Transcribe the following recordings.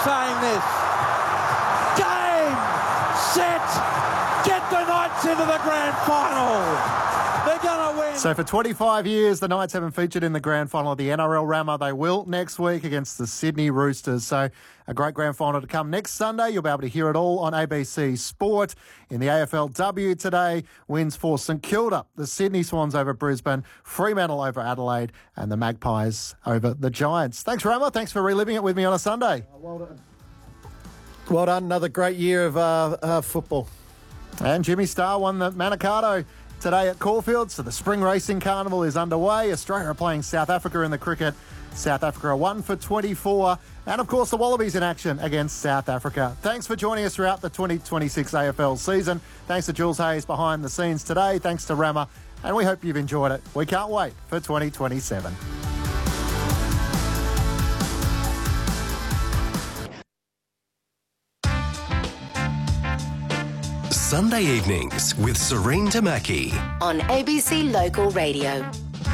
saying this. Game, set, get the Knights into the grand final. They're going to win. So for 25 years, the Knights haven't featured in the grand final of the NRL Rammer. They will next week against the Sydney Roosters. So a great grand final to come next Sunday. You'll be able to hear it all on ABC Sport. In the AFLW today, wins for St Kilda, the Sydney Swans over Brisbane, Fremantle over Adelaide, and the Magpies over the Giants. Thanks, Rammer. Thanks for reliving it with me on a Sunday. Well done. Well done. Another great year of football. And Jimmy Starr won the Manikato today at Caulfield, so the Spring Racing Carnival is underway. Australia are playing South Africa in the cricket. South Africa are 1 for 24. And, of course, the Wallabies in action against South Africa. Thanks for joining us throughout the 2026 AFL season. Thanks to Jules Hayes behind the scenes today. Thanks to Rammer. And we hope you've enjoyed it. We can't wait for 2027. Sunday evenings with Serene Tamaki on ABC Local Radio.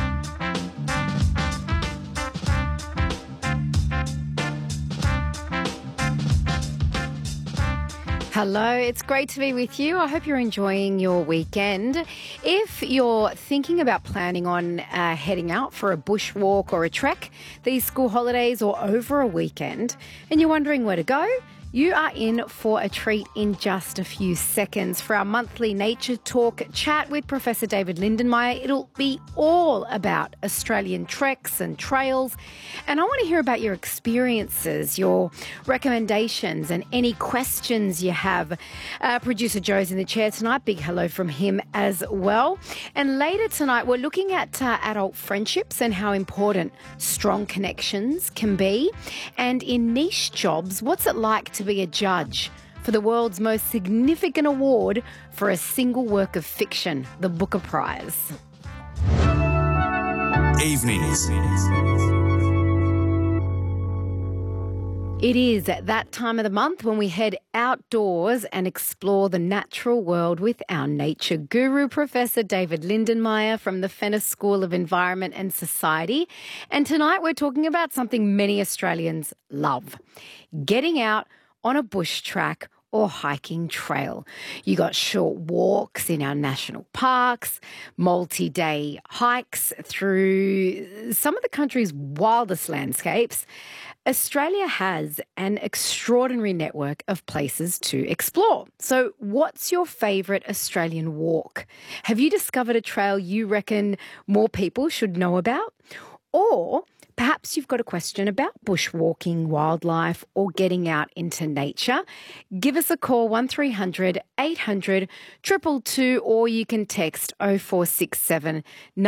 Hello, it's great to be with you. I hope you're enjoying your weekend. If you're thinking about planning on heading out for a bushwalk or a trek these school holidays or over a weekend, and you're wondering where to go, you are in for a treat in just a few seconds for our monthly Nature Talk chat with Professor David Lindenmayer. It'll be all about Australian treks and trails. And I want to hear about your experiences, your recommendations and any questions you have. Producer Joe's in the chair tonight. Big hello from him as well. And later tonight, we're looking at adult friendships and how important strong connections can be. And in niche jobs, what's it like to be a judge for the world's most significant award for a single work of fiction, the Booker Prize. Evenings. It is at that time of the month when we head outdoors and explore the natural world with our nature guru, Professor David Lindenmayer from the Fenner School of Environment and Society. And tonight we're talking about something many Australians love, getting out on a bush track or hiking trail. You got short walks in our national parks, multi-day hikes through some of the country's wildest landscapes. Australia has an extraordinary network of places to explore. So what's your favourite Australian walk? Have you discovered a trail you reckon more people should know about? Or perhaps you've got a question about bushwalking, wildlife, or getting out into nature. Give us a call, 1300 800 222, or you can text 0467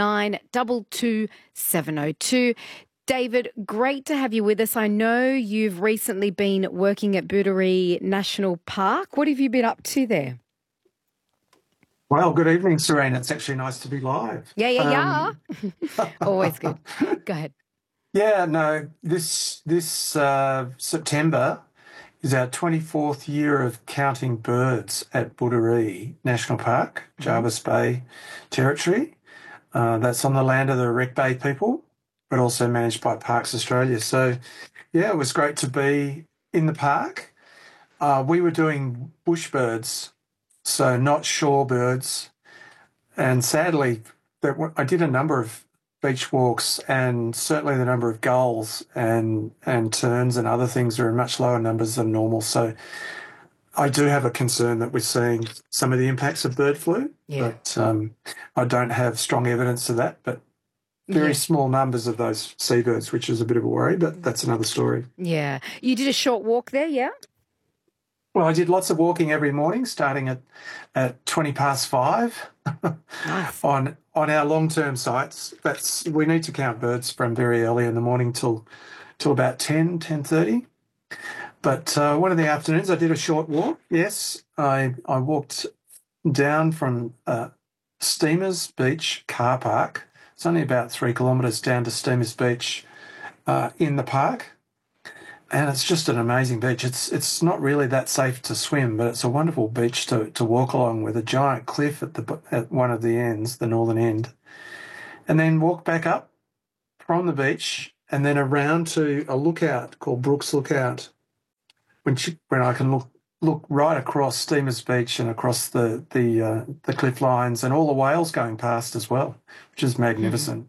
922 702. David, great to have you with us. I know you've recently been working at Booderee National Park. What have you been up to there? Well, good evening, Serene. It's actually nice to be live. Yeah. Always good. Go ahead. Yeah, no, this September is our 24th year of counting birds at Booderee National Park, Jervis Bay Territory. That's on the land of the Wreck Bay people, but also managed by Parks Australia. So, yeah, it was great to be in the park. We were doing bush birds, so not shorebirds. And sadly, I did a number of beach walks, and certainly the number of gulls and terns and other things are in much lower numbers than normal. So I do have a concern that we're seeing some of the impacts of bird flu, but I don't have strong evidence of that, but very small numbers of those seabirds, which is a bit of a worry, but that's another story. Yeah. You did a short walk there, yeah? Well, I did lots of walking every morning, starting at 5:20 Nice. on our long-term sites. We need to count birds from very early in the morning till about 10:30. But one of the afternoons I did a short walk. Yes, I walked down from Steamers Beach car park. It's only about 3 kilometres down to Steamers Beach in the park. And it's just an amazing beach. It's not really that safe to swim, but it's a wonderful beach to walk along with a giant cliff at one of the ends, the northern end, and then walk back up from the beach and then around to a lookout called Brooks Lookout, when I can look right across Steamers Beach and across the cliff lines and all the whales going past as well, which is magnificent.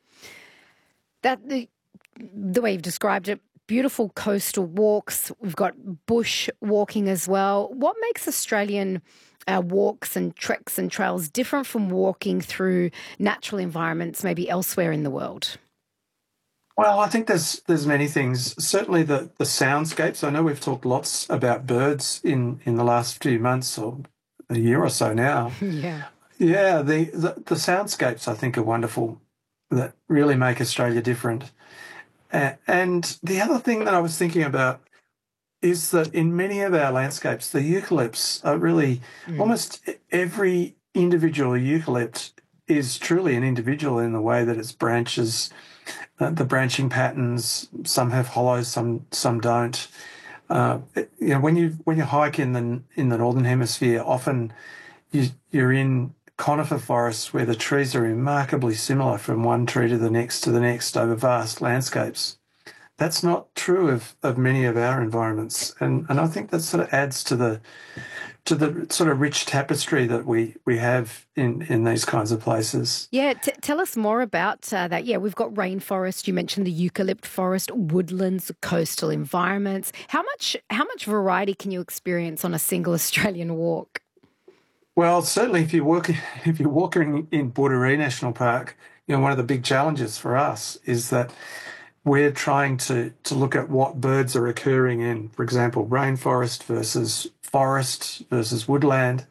That the way you've described it, beautiful coastal walks. We've got bush walking as well. What makes Australian walks and treks and trails different from walking through natural environments maybe elsewhere in the world? Well, I think there's many things. Certainly the soundscapes. I know we've talked lots about birds in the last few months or a year or so now. Yeah. Yeah, the soundscapes I think are wonderful, that really make Australia different. And the other thing that I was thinking about is that in many of our landscapes, the eucalypts are really almost every individual eucalypt is truly an individual in the way that its branches, the branching patterns. Some have hollows, some don't. When you hike in the northern hemisphere, often you're in conifer forests where the trees are remarkably similar from one tree to the next over vast landscapes. That's not true of many of our environments, and I think that sort of adds to the sort of rich tapestry that we have in these kinds of places. Yeah, tell us more about that. Yeah, we've got rainforest. You mentioned the eucalypt forest, woodlands, coastal environments. How much variety can you experience on a single Australian walk? Well, certainly if you're walking in Borderee National Park, one of the big challenges for us is that we're trying to look at what birds are occurring in, for example, rainforest versus forest versus woodland.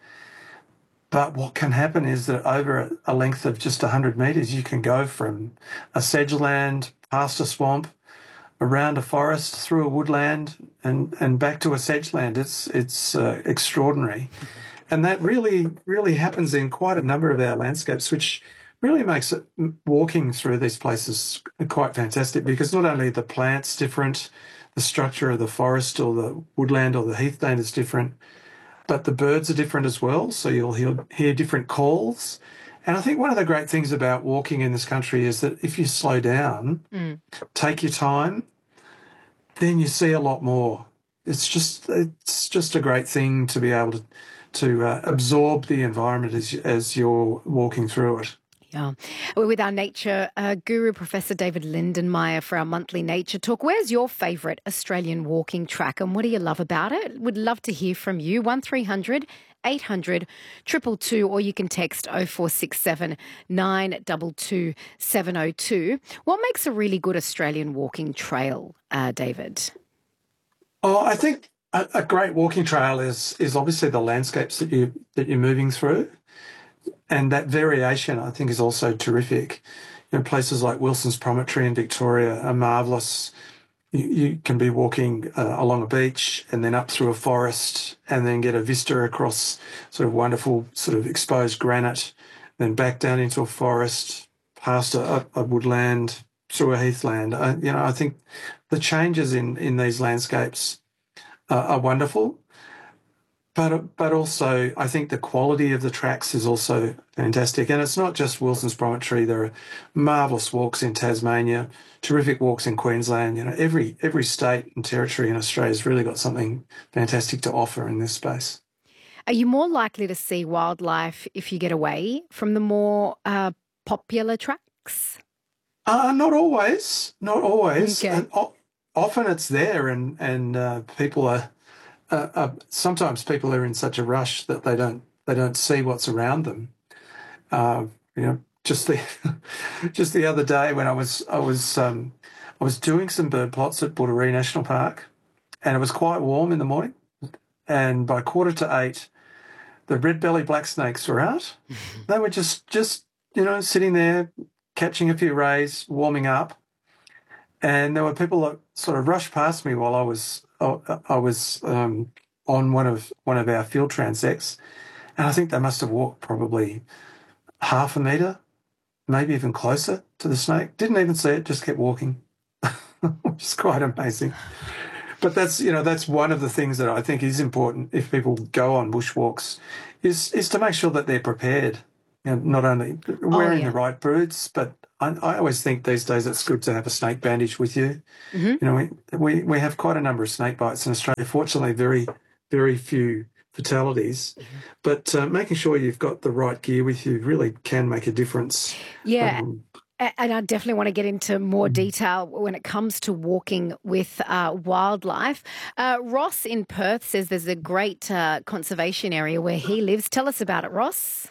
But what can happen is that over a length of just 100 metres, you can go from a sedge land, past a swamp, around a forest, through a woodland, and back to a sedge land. It's extraordinary. And that really happens in quite a number of our landscapes, which really makes it, walking through these places quite fantastic, because not only are the plants different, the structure of the forest or the woodland or the heathland is different, but the birds are different as well. So you'll hear different calls. And I think one of the great things about walking in this country is that if you slow down, take your time, then you see a lot more. It's just a great thing to be able to absorb the environment as you're walking through it. Yeah. We're with our nature guru, Professor David Lindenmayer, for our monthly nature talk. Where's your favourite Australian walking track and what do you love about it? We'd love to hear from you. 1300 800 222, or you can text 0467 922 702. What makes a really good Australian walking trail, David? Oh, I think a great walking trail is obviously the landscapes that you're moving through. And that variation, I think, is also terrific. Places like Wilson's Promontory in Victoria are marvellous. You can be walking along a beach and then up through a forest and then get a vista across sort of wonderful sort of exposed granite, then back down into a forest, past a woodland, through a heathland. I think the changes in these landscapes are wonderful. But also, I think the quality of the tracks is also fantastic. And it's not just Wilson's Promontory. There are marvellous walks in Tasmania, terrific walks in Queensland. Every state and territory in Australia has really got something fantastic to offer in this space. Are you more likely to see wildlife if you get away from the more popular tracks? Not always. Not always. Okay. Often it's there and people are... sometimes people are in such a rush that they don't see what's around them. Just the other day when I was doing some bird plots at Borderee National Park, and it was quite warm in the morning, and by 7:45, the red-bellied black snakes were out. They were just sitting there, catching a few rays, warming up, and there were people that sort of rushed past me while I was on one of our field transects, and I think they must have walked probably half a metre, maybe even closer to the snake. Didn't even see it, just kept walking, which is quite amazing. But that's one of the things that I think is important if people go on bushwalks, is to make sure that they're prepared. Not only wearing the right boots, but I always think these days it's good to have a snake bandage with you. You know, we have quite a number of snake bites in Australia. Fortunately, very, very few fatalities. But making sure you've got the right gear with you really can make a difference. Yeah. And I definitely want to get into more detail when it comes to walking with wildlife. Ross in Perth says there's a great conservation area where he lives. Tell us about it, Ross.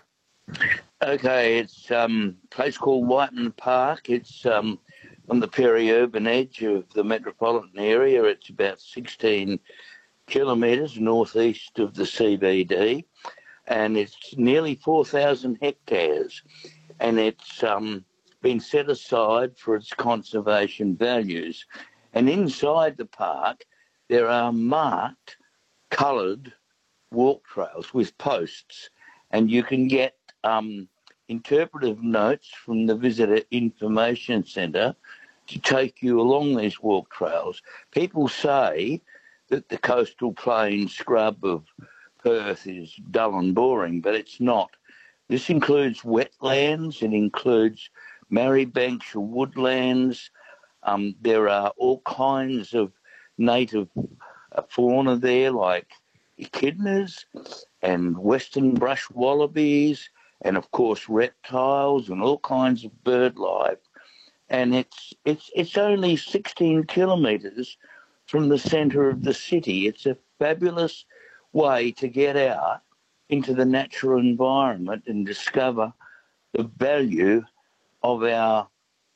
Okay, it's a place called Whiteman Park. It's on the peri-urban edge of the metropolitan area. It's about 16 kilometres northeast of the CBD, and it's nearly 4,000 hectares, and it's been set aside for its conservation values. And inside the park, there are marked, coloured walk trails with posts, and you can get interpretive notes from the Visitor Information Centre to take you along these walk trails. People say that the coastal plain scrub of Perth is dull and boring, but it's not. This includes wetlands, it includes marribanks or woodlands. There are all kinds of native fauna there, like echidnas and western brush wallabies, and of course reptiles and all kinds of bird life. And it's only 16 kilometres from the centre of the city. It's a fabulous way to get out into the natural environment and discover the value of our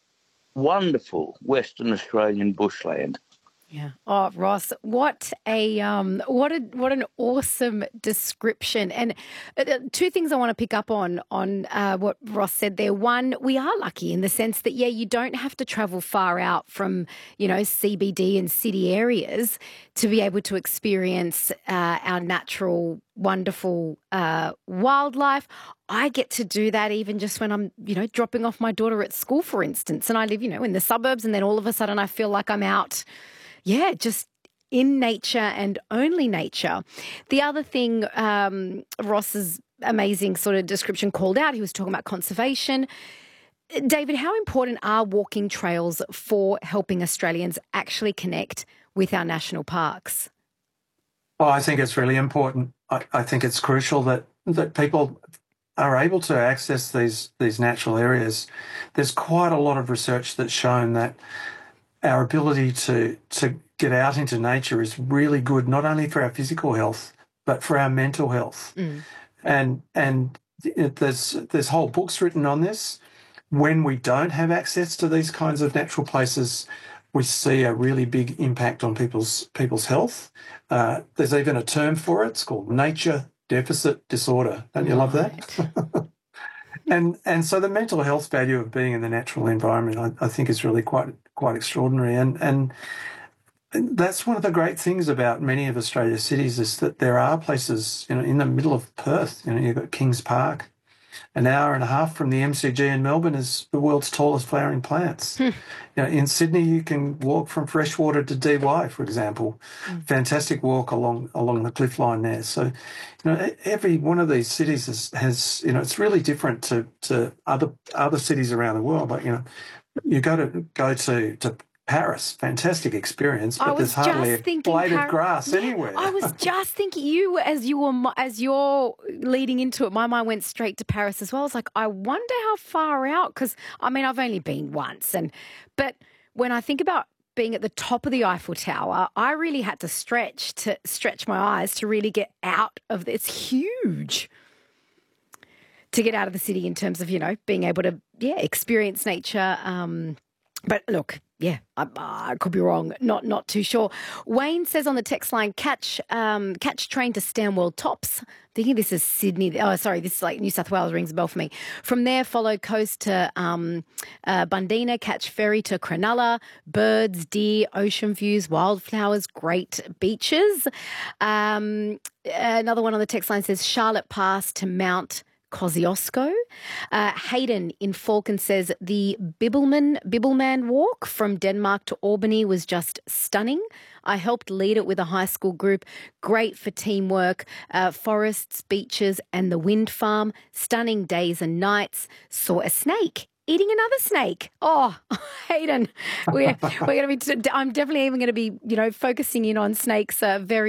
wonderful Western Australian bushland. Yeah. Oh, Ross, what an awesome description. And two things I want to pick up on what Ross said there. One, we are lucky in the sense that, you don't have to travel far out from, CBD and city areas to be able to experience our natural, wonderful wildlife. I get to do that even just when I'm, dropping off my daughter at school, for instance, and I live, in the suburbs, and then all of a sudden I feel like I'm out, just in nature and only nature. The other thing Ross's amazing sort of description called out, he was talking about conservation. David, how important are walking trails for helping Australians actually connect with our national parks? Well, I think it's really important. I think it's crucial that people are able to access these natural areas. There's quite a lot of research that's shown that our ability to get out into nature is really good, not only for our physical health, but for our mental health. And there's whole books written on this. When we don't have access to these kinds of natural places, we see a really big impact on people's health. There's even a term for it. It's called nature deficit disorder. Don't you love that? And so the mental health value of being in the natural environment, I think, is really quite extraordinary. And that's one of the great things about many of Australia's cities, is that there are places, in the middle of Perth. You've got Kings Park. An hour and a half from the MCG in Melbourne is the world's tallest flowering plants. In Sydney, you can walk from Freshwater to Dee Why, for example. Fantastic walk along the cliff line there. So, every one of these cities has it's really different to other cities around the world. Like, you go to Paris, fantastic experience, but there's hardly a blade of grass anywhere. I was just thinking, as you're leading into it, my mind went straight to Paris as well. I was like, I wonder how far out, because I've only been once, but when I think about being at the top of the Eiffel Tower, I really had to stretch my eyes to really get out of it's huge. To get out of the city in terms of, being able to, experience nature. But look, I could be wrong. Not too sure. Wayne says on the text line, catch train to Stanwell Tops. Thinking this is Sydney. Oh, sorry, this is like New South Wales, rings a bell for me. From there, follow coast to Bundeena, catch ferry to Cronulla, birds, deer, ocean views, wildflowers, great beaches. Another one on the text line says Charlotte Pass to Mount Kosciuszko. Hayden in Falcon says the Bibbulman walk from Denmark to Albany was just stunning. I helped lead it with a high school group. Great for teamwork. Forests, beaches and the wind farm. Stunning days and nights. Saw a snake eating another snake. Oh, Hayden, we're going to be. I'm definitely even going to be, focusing in on snakes very